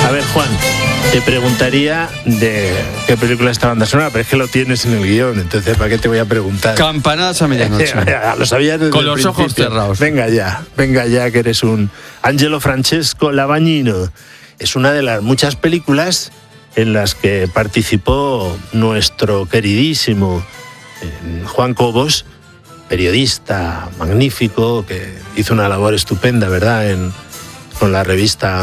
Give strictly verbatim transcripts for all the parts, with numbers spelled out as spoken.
A ver, Juan, te preguntaría de qué película es esta banda sonora, pero es que lo tienes en el guión, entonces ¿para qué te voy a preguntar? Campanadas a medianoche. Lo sabías desde Con el los principio. ojos cerrados. Venga ya, venga ya, que eres un Angelo Francesco Lavagnino. Es una de las muchas películas en las que participó nuestro queridísimo eh, Juan Cobos, periodista magnífico, que hizo una labor estupenda, ¿verdad?, en, con la revista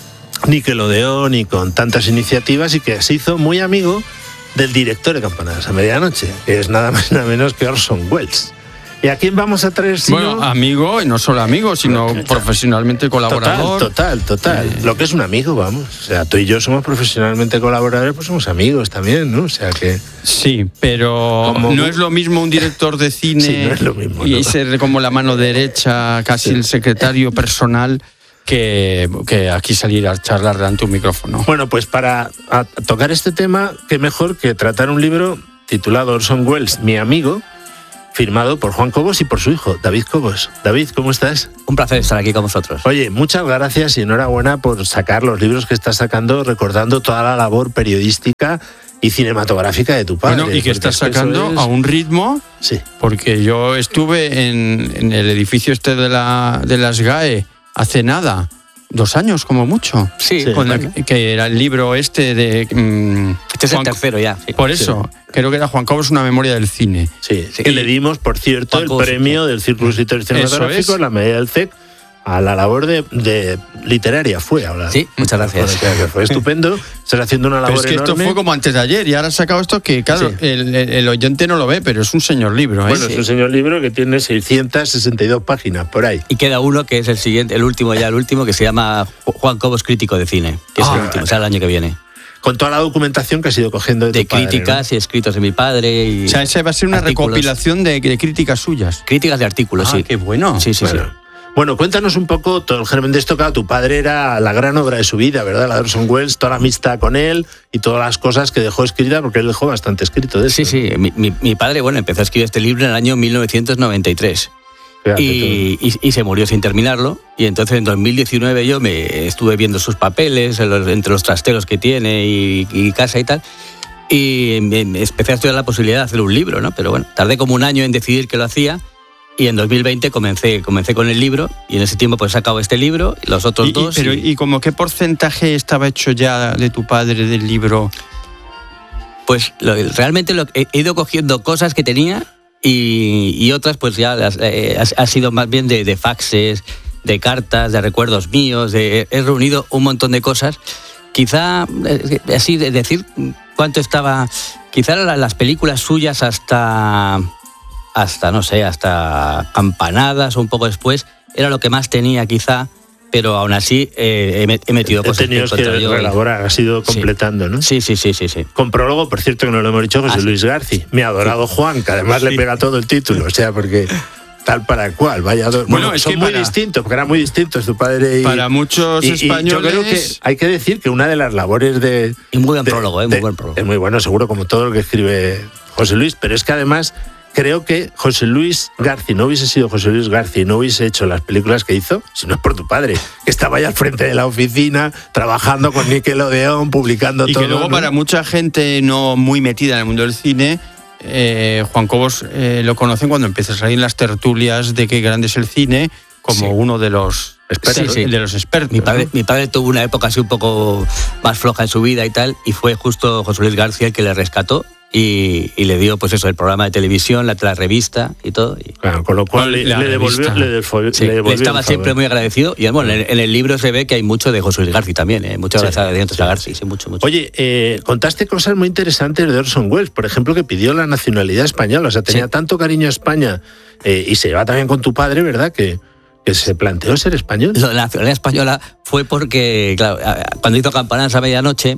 Nickelodeon y con tantas iniciativas, y que se hizo muy amigo del director de Campanadas a Medianoche, que es nada más y nada menos que Orson Welles. ¿Y a quién vamos a traer si Bueno, no? amigo, y no solo amigo, sino Total. profesionalmente colaborador. Total, total, total. Eh. Lo que es un amigo, vamos. O sea, tú y yo somos profesionalmente colaboradores, pues somos amigos también, ¿no? O sea que... Sí, pero Como- no es lo mismo un director de cine Sí, no es lo mismo, y ¿no? ser como la mano derecha, casi Sí. el secretario personal, que, que aquí salir a charlar delante de un micrófono. Bueno, pues para a- tocar este tema, qué mejor que tratar un libro titulado Orson Welles, mi amigo, firmado por Juan Cobos y por su hijo, David Cobos. David, ¿cómo estás? Un placer estar aquí con vosotros. Oye, muchas gracias y enhorabuena por sacar los libros que estás sacando, recordando toda la labor periodística y cinematográfica de tu padre. Bueno, y que porque estás es que eso sacando es- a un ritmo, Sí. porque yo estuve en, en el edificio este de, la, de las G A E hace nada, dos años como mucho. Sí, Sí. Con bueno, el- que era el libro este de... mm, este es el Juan- tercero ya. sí. Por eso, creo que era Juan Cobos, una memoria del cine. Sí, Sí. que le dimos, por cierto, Juan el Cobos, premio del Círculo de Escritores Cinematográficos, Eso es. la medalla del C E C, a la labor de, de literaria fue ahora. Sí, muchas gracias. O sea, que fue estupendo, estás haciendo una Pero labor es que esto enorme. fue como antes de ayer y ahora has sacado esto que, claro, Sí. el, el- el oyente no lo ve, pero es un señor libro. ¿eh? Bueno, es un señor libro que tiene seiscientas sesenta y dos páginas, por ahí. Y queda uno que es el siguiente, el último ya, el último, que se llama Ju- Juan Cobos Crítico de Cine, que es Ah, el último, o sea, el año que viene. Con toda la documentación que has ido cogiendo de, De tu padre, críticas ¿no? y escritos de mi padre. Y O sea, esa va a ser una artículos. recopilación de, de críticas suyas. Críticas de artículos, Ah, sí. qué bueno. Sí, sí, Bueno. sí. Bueno, cuéntanos un poco todo el germen de esto. Claro, tu padre era la gran obra de su vida, ¿verdad? La de Orson Welles, toda la amistad con él y todas las cosas que dejó escritas, porque él dejó bastante escrito de eso. Sí, sí. Mi, mi- mi padre, bueno, empezó a escribir este libro en el año mil novecientos noventa y tres. Fíjate Y, y- y se murió sin terminarlo. Y entonces en dos mil diecinueve yo me estuve viendo sus papeles en los- entre los trasteros que tiene y, y casa y tal. Y me, me empecé a estudiar la posibilidad de hacer un libro, ¿no? Pero bueno, tardé como un año en decidir que lo hacía. Y en dos mil veinte comencé, comencé con el libro. Y en ese tiempo pues he sacado este libro, los otros Y, y- dos. pero, y- ¿y como qué porcentaje estaba hecho ya de tu padre del libro? Pues lo- realmente lo, he he ido cogiendo cosas que tenía y, y otras pues ya las, eh, ha, ha sido más bien de, de faxes, de cartas, de recuerdos míos, de, he reunido un montón de cosas. Quizá, eh, así de decir cuánto estaba, quizá la- las películas suyas hasta, hasta no sé, hasta Campanadas o un poco después, era lo que más tenía quizá, pero aún así eh, he, met- he metido He cosas tenido que encontrado yo y- relaborar, has ido Sí. completando, ¿no? Sí, sí, sí, sí, sí. Con prólogo, por cierto, que no lo hemos dicho, José Ah, sí. Luis Garci. Mi adorado Juan, que además le pega todo el título, o sea, porque tal para cual, vaya dos. Bueno, Bueno, es son que muy para- distintos, porque eran muy distintos tu padre y. Para muchos y- y españoles... yo creo que hay que decir que una de las labores de. Y muy buen de- prólogo, ¿eh? de- Muy buen prólogo. Es muy bueno, seguro, como todo lo que escribe José Luis, pero es que además creo que José Luis Garci no hubiese sido José Luis Garci y no hubiese hecho las películas que hizo si no es por tu padre, que estaba ahí al frente de la oficina, trabajando con Nickelodeon, publicando Y todo. que luego ¿no? para mucha gente no muy metida en el mundo del cine, eh, Juan Cobos eh, lo conocen cuando empieza a salir en las tertulias de qué grande es el cine, como Sí. uno de los expertos. Sí, sí. De los expertos, Mi padre, ¿no? mi padre tuvo una época así un poco más floja en su vida y tal, y fue justo José Luis García el que le rescató y, y le dio, pues eso, el programa de televisión, la, la revista y todo. Y, Claro, con lo cual le, La le devolvió, revista. le devolvió, sí, le le devolvió estaba el siempre favor. muy agradecido. Y bueno, en, en el libro se ve que hay mucho de José Luis García también, ¿eh? Muchas Sí, agradecimientos sí, a García, sí, mucho, mucho. Oye, eh, contaste cosas muy interesantes de Orson Welles, por ejemplo, que pidió la nacionalidad española, o sea, tenía Sí. tanto cariño a España eh, y se lleva también con tu padre, ¿verdad? Que, que se planteó ser español. Lo de la nacionalidad española fue porque, claro, cuando hizo Campanadas a medianoche,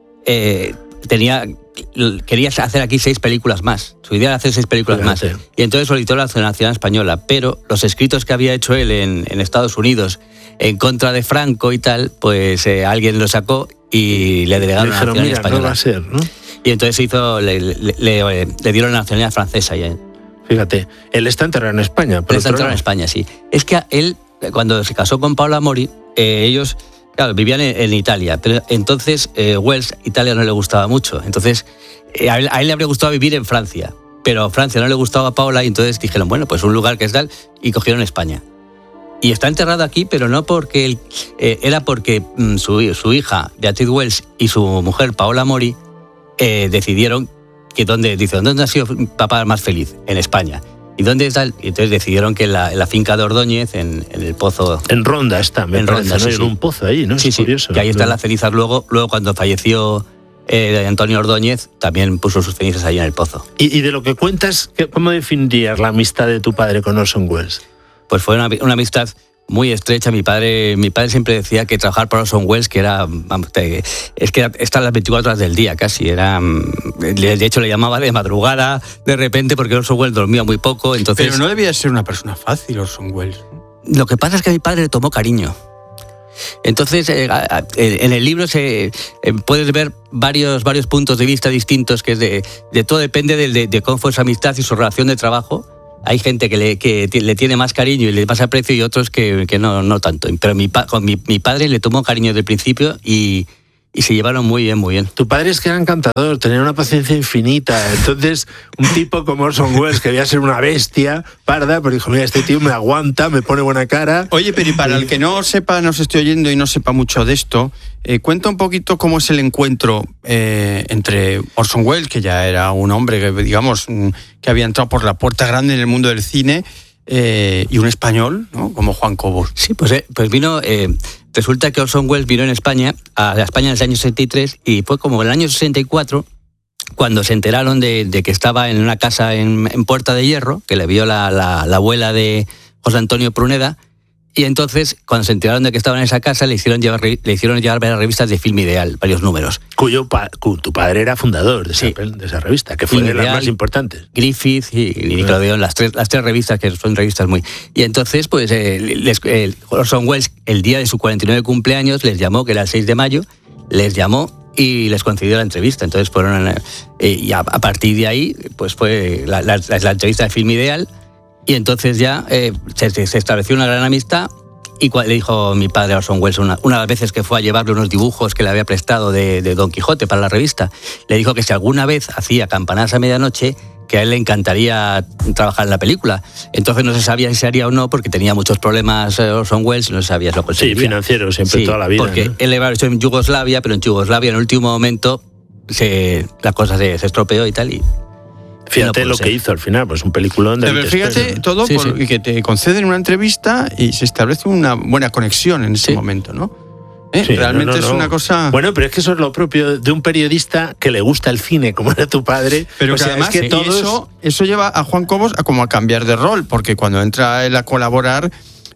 eh, tenía, quería hacer aquí seis películas más. Su idea era hacer seis películas Fíjate. más. Y entonces solicitó la nacionalidad española, pero los escritos que había hecho él en, en Estados Unidos en contra de Franco y tal, pues eh, alguien lo sacó y le Le delegaron la dijeron, nacionalidad mira, no española. va a ser, ¿no? Y entonces hizo, le, le- le- le dieron la nacionalidad francesa. Ya. Fíjate, él está enterrado en España. Por Él está otro entrado en lado. España, sí. Es que él, cuando se casó con Paula Mori, eh, ellos claro, vivían en, en Italia, pero entonces eh, Wells, Italia no le gustaba mucho, entonces eh, a, él, a él le habría gustado vivir en Francia, pero a Francia no le gustaba a Paola y entonces dijeron, bueno, pues un lugar que es tal, y cogieron España. Y está enterrado aquí, pero no porque él, eh, era porque mm, su, su hija, Beatriz Wells, y su mujer, Paola Mori, eh, decidieron que dónde, dice, ¿dónde ha sido papá más feliz? En España. ¿Y dónde está? Y entonces decidieron que en la, en la finca de Ordóñez, en, en el pozo... En Ronda está, me en parece, Ronda, ¿no? sí, En sí. un pozo ahí, ¿no? Sí, Es sí, curioso. que ahí están las cenizas luego, luego cuando falleció eh, Antonio Ordóñez, también puso sus cenizas ahí en el pozo. Y, y de lo que cuentas, ¿cómo definirías la amistad de tu padre con Orson Welles? Pues fue una, una amistad muy estrecha. Mi padre, mi padre siempre decía que trabajar para Orson Welles, que era, vamos, es que estar las veinticuatro horas del día casi, era, de hecho le llamaba de madrugada de repente porque Orson Welles dormía muy poco, entonces... Pero no debía ser una persona fácil, Orson Welles. Lo que pasa es que a mi padre le tomó cariño. Entonces, eh, en el libro se, eh, puedes ver varios, varios puntos de vista distintos, que es de, de todo depende de, de, de cómo fue su amistad y su relación de trabajo. Hay gente que le, que le tiene más cariño y le más aprecio y otros que, que no, no tanto. Pero mi, con mi, mi padre le tomó cariño desde el principio y, y se llevaron muy bien, muy bien. Tu padre es que era encantador, tenía una paciencia infinita. Entonces, un tipo como Orson Welles, que debía ser una bestia parda, pero dijo, mira, este tío me aguanta, me pone buena cara. Oye, pero y para el que no sepa, nos esté oyendo y no sepa mucho de esto, eh, cuenta un poquito cómo es el encuentro eh, entre Orson Welles, que ya era un hombre que, digamos, que había entrado por la puerta grande en el mundo del cine, eh, y un español, ¿no? Como Juan Cobos. Sí, pues, eh, pues vino... Eh, resulta que Orson Welles vino en España, a España en el año sesenta y tres, y fue como en el año sesenta y cuatro, cuando se enteraron de, de que estaba en una casa en, en Puerta de Hierro, que le vio la, la, la abuela de José Antonio Pruneda, y entonces, cuando se enteraron de que estaba en esa casa, le hicieron llevar, le hicieron llevar varias revistas de Film Ideal, varios números. Cuyo pa, cu, tu padre era fundador de, sí. esa, de esa revista, que fue Film de las Ideal, más importantes. Griffith y, y Nickelodeon, las tres, las tres revistas, que son revistas muy... Y entonces, pues, eh, les, eh, Orson Welles, el día de su cuarenta y nueve cumpleaños, les llamó, que era el seis de mayo, les llamó y les concedió la entrevista. Entonces fueron... Eh, y a, a partir de ahí, pues fue la, la, la, la entrevista de Film Ideal, y entonces ya eh, se, se estableció una gran amistad. Y le dijo mi padre a Orson Welles, una, una de las veces que fue a llevarle unos dibujos que le había prestado de, de Don Quijote para la revista, le dijo que si alguna vez hacía Campanadas a medianoche, que a él le encantaría trabajar en la película. Entonces no se sabía si se haría o no, porque tenía muchos problemas Orson Welles y no se sabía si lo conseguiría. Sí, financiero, siempre, sí, toda la vida. Porque ¿no? él le había hecho en Yugoslavia, pero en Yugoslavia en el último momento se, la cosa se, se estropeó y tal, y fíjate no lo ser. que hizo al final, pues un peliculón de... Pero fíjate, todo sí, por, sí. que te conceden una entrevista y se establece una buena conexión en ese sí. momento, ¿no? ¿Eh? Sí, Realmente no, no, es no. una cosa... Bueno, pero es que eso es lo propio de un periodista que le gusta el cine, como era tu padre. Pero o que sea, además es que y todos... eso, eso lleva a Juan Cobos a como a cambiar de rol, porque cuando entra él a colaborar,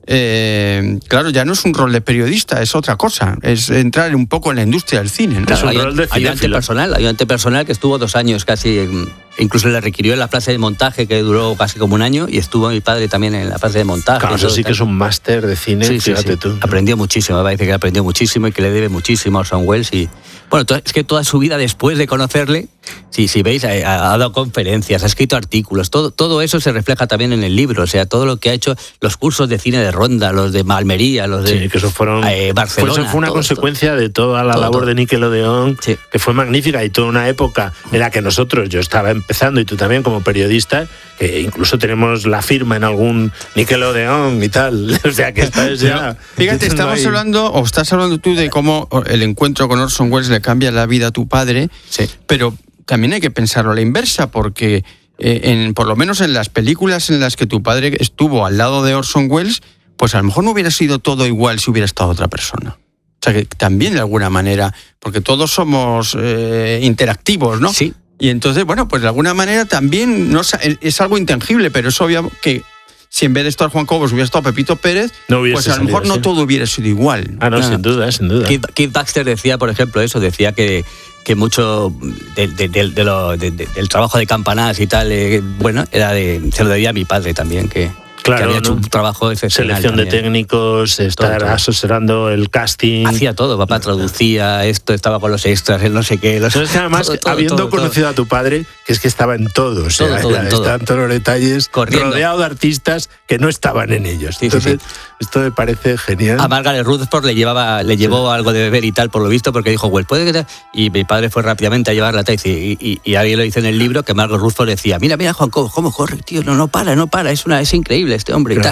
eh, claro, ya no es un rol de periodista, es otra cosa, es entrar un poco en la industria del cine, ¿no? Es un Claro, rol de ayudante cinéfilo. personal, ayudante personal que estuvo dos años casi, incluso le requirió en la fase de montaje que duró casi como un año, y estuvo mi padre también en la fase de montaje. Claro, eso sí que es un máster de cine, sí, sí, fíjate sí. tú. ¿no? Aprendió muchísimo, me parece que aprendió muchísimo y que le debe muchísimo a Orson Welles. Y bueno, es que toda su vida después de conocerle, si, si veis, ha, ha dado conferencias, ha escrito artículos, todo, todo eso se refleja también en el libro, o sea, todo lo que ha hecho, los cursos de cine de Ronda, los de Almería, los de Sí, que eso fueron, eh, Barcelona. Pues eso fue una todo, consecuencia todo. de toda la Todo, labor todo. de Nickelodeon, Sí. que fue magnífica, y toda una época en la que nosotros, yo estaba empezando y tú también como periodista, que incluso tenemos la firma en algún Nickelodeon y tal, o sea que esta es ya... Fíjate, estamos ahí. hablando, o estás hablando tú de cómo el encuentro con Orson Welles le cambia la vida a tu padre, Sí. pero también hay que pensarlo a la inversa, porque eh, en, por lo menos en las películas en las que tu padre estuvo al lado de Orson Welles, pues a lo mejor no hubiera sido todo igual si hubiera estado otra persona. O sea que también de alguna manera, porque todos somos eh, interactivos, ¿no? Sí. Y entonces, bueno, pues de alguna manera también no, es algo intangible, pero es obvio que si en vez de estar Juan Cobos hubiera estado Pepito Pérez, No hubiese pues a lo salido mejor no así. todo hubiera sido igual. Ah, no, Ah. sin duda, sin duda. Keith, Keith Baxter decía, por ejemplo, eso, decía que, que mucho de, de, de, de lo, de, de, del trabajo de Campanadas y tal, eh, bueno, era de, se lo debía a mi padre también, que... Claro, que había hecho ¿no? un trabajo excepcional. Selección también. de técnicos, estar Todo, todo. asesorando el casting. Hacía todo, papá traducía esto, estaba con los extras, el no sé qué. Los... Entonces, además, todo, todo, habiendo todo, conocido todo. a tu padre, que es que estaba en todo, o sea, Todo, todo, era- en todo. estaba en todos los detalles, Corriendo. rodeado de artistas que no estaban en ellos. Sí, sí, Entonces, sí. esto me parece genial. A Margaret Rutherford le llevaba, le llevó algo de beber y tal, por lo visto, porque dijo, well, puede que te-". Y mi padre fue rápidamente a llevarla tal, y, y, y alguien lo dice en el libro que Margaret Rutherford decía, mira, mira, Juan, cómo, cómo corre, tío, no, no para, no para, es una, es increíble este hombre y tal.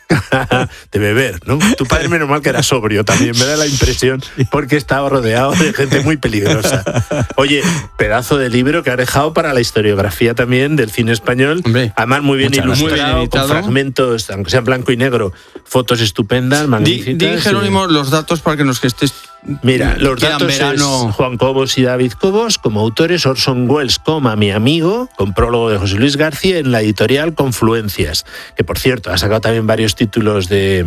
De beber, ¿no? Tu padre menos mal que era sobrio también, me da la impresión, porque estaba rodeado de gente muy peligrosa. Oye, pedazo de libro que ha dejado para la historiografía también del cine español. Hombre, además muy bien muchas gracias. ilustrado, Muy bien con editado. fragmentos, aunque sea en blanco y negro, fotos estupendas, Di, magníficas. di, Jerónimo, los datos para que nos que estés. Mira, los quedan datos verano. es Juan Cobos y David Cobos, como autores Orson Welles, coma, mi amigo, con prólogo de José Luis García en la editorial Confluencias, que por cierto ha sacado también varios títulos de,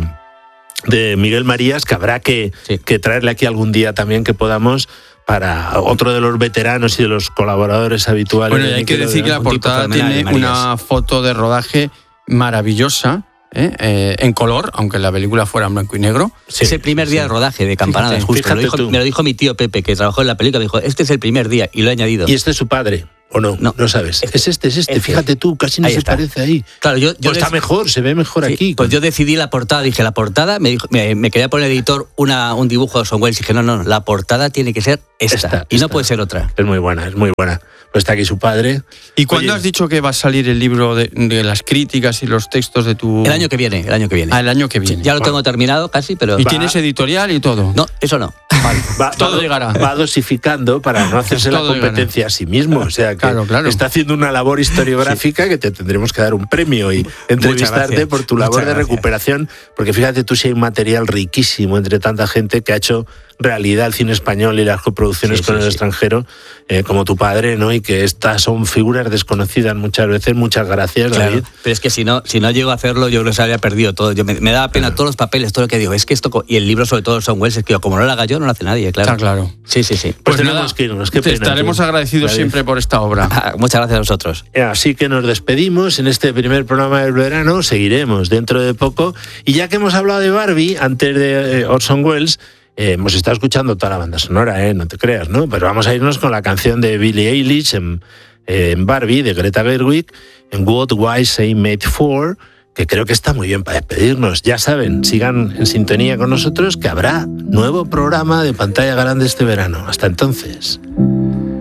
de Miguel Marías, que habrá que, Sí. que traerle aquí algún día también que podamos para otro de los veteranos y de los colaboradores habituales. Bueno, y de hay que Nickelodeon. decir que la un tipo portada fenomenal tiene de Marías. una foto de rodaje maravillosa, ¿eh? Eh, en color, aunque la película fuera en blanco y negro. Sí, es el primer sí. día de rodaje de Campanadas, Fíjate, justo. Me lo, fíjate dijo, tú. me lo dijo mi tío Pepe, que trabajó en la película, me dijo, este es el primer día, y lo he añadido. ¿Y este es su padre? ¿O no? No. No sabes. Este. es este, es este. Este. Fíjate tú, casi no Ahí se está. parece ahí. Claro, yo, yo Pues está des- mejor, se ve mejor Sí, aquí. pues yo decidí la portada, dije, la portada, me, dijo, me, me quería poner editor una, un dibujo de Orson Welles, y dije, no, no, la portada tiene que ser esta, Esta, y no esta. puede ser otra. Es muy buena, es muy buena. Pues está aquí su padre. ¿Y cuándo Oye, has dicho que va a salir el libro de, de las críticas y los textos de tu...? El año que viene, el año que viene. Ah, el año que viene. Ya lo Bueno. tengo terminado casi, pero... ¿Y Va. tienes editorial y todo? No, eso no. va, Todo va- llegará. va dosificando para no hacerse la Todo llegará. competencia a sí mismo. O sea, que Claro, claro. está haciendo una labor historiográfica que te tendremos que dar un premio y entrevistarte gracias. por tu labor Muchas de gracias. recuperación, porque fíjate tú si hay un material riquísimo entre tanta gente que ha hecho realidad el cine español y las coproducciones Sí, con sí, el sí. extranjero, eh, como tu padre, ¿no? Y que estas son figuras desconocidas muchas veces. Muchas gracias, Claro, David. pero es que si no, si no llego a hacerlo, yo creo que se habría perdido todo. Yo me, me daba pena todos los papeles, todo lo que digo. Es que esto, co- y el libro sobre todo Orson Welles, es que yo, como no lo haga yo, no lo hace nadie, claro. Está claro. Sí, sí, sí. Pues tenemos que irnos, qué te pena, estaremos tú, agradecidos David. siempre por esta obra. Ah, muchas gracias a vosotros. Así que nos despedimos en este primer programa del verano, seguiremos dentro de poco. Y ya que hemos hablado de Barbie, antes de eh, Orson Welles, eh, hemos estado escuchando toda la banda sonora, eh, no te creas, ¿no? Pero vamos a irnos con la canción de Billie Eilish en, eh, en Barbie, de Greta Gerwig, en What Was I Made For, que creo que está muy bien para despedirnos. Ya saben, sigan en sintonía con nosotros, que habrá nuevo programa de Pantalla Grande este verano. Hasta entonces.